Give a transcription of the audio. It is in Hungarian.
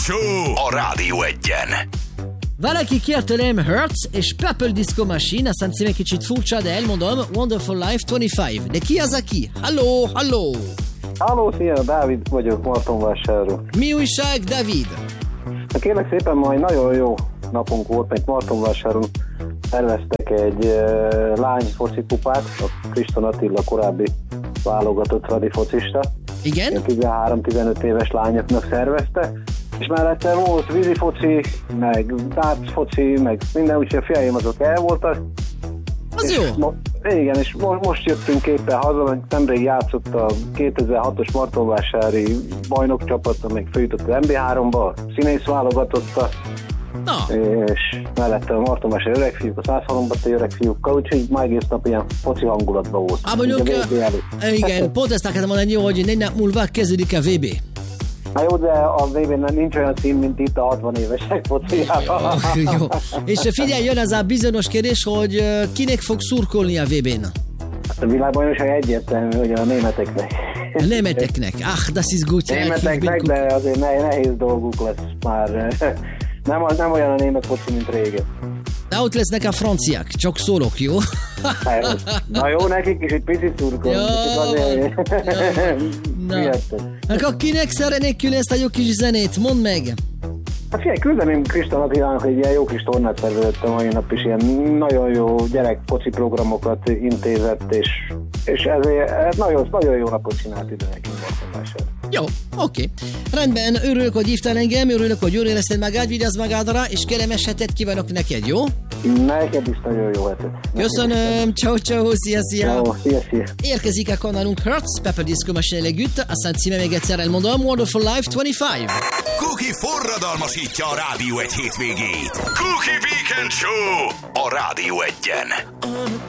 Show a Rádió Egyen. Valaki kért tőlem Hertz és Purple Disco Machine, aztán címe kicsit furcsa, de elmondom, Wonderful Life 25. De ki az aki? Halló, halló! Halló, szia, Dávid vagyok, Martonvásárról. Mi újság, Dávid? Kérlek szépen, ma egy nagyon jó napunk volt, mert Martonvásáron szerveztek egy lány focikupát, a Kriston Attila korábbi válogatott radi focista. Igen? 13-15 éves lányoknak szervezte, és mellette volt vízifoci, meg dárcfoci, meg minden, úgyhogy a fiaim azok el voltak. Az jó. Igen, és most jöttünk éppen haza, mert nemrég játszott a 2006-os martonvásári bajnokcsapata, még följutott az MB3-ba, színész válogatotta, és mellette a martonvásári öregfiúk, a 103-bati öregfiúkkal, úgyhogy ma egész nap ilyen foci hangulatban volt. Igen, pont ezt akartam mondani, hogy 4 nap múlva kezdődik a VB. Na jó, de a VB-ben nincs olyan szín, mint itt a 60 évesek fociában. Jó. És figyelj, jön az a bizonyos kérdés, hogy kinek fog szurkolni a VB-n? A világbajnokság egyértelmű, hogy a németeknek. A németeknek? Das ist gut. Németeknek, de azért nehéz dolguk lesz már. Nem olyan a német foci, mint régen. De ott lesznek a franciák, csak szólok, jó? Na jó, nekik is egy picit szurkolunk. Akkor kinek szeretnék külön ezt a jó kis zenét? Mondd meg! Hát figyelj, küldeném Kriston Attilának, hogy ilyen jó kis tornát szervezett a mai nap is, ilyen nagyon jó gyerek foci programokat intézett, és ezért nagyon jó napot csinált ide nekünk Martonvásárra. Jó, oké. Rendben, örülök, hogy hívtál engem, örülök, hogy jól érezted magad, vigyázz magadra, és kellemes hetet kívánok neked, jó? Neked is nagyon jó hetet. Köszönöm, ciao, szia. Ciao, szia. Érkezik a kanalunk Hertz, Purple Disco Machine legütt, aztán címe még egyszer elmondom, Wonderful Life 25. Cookie forradalmasítja a Rádió egy hétvégét. Cookie Weekend Show a Rádió Egyen.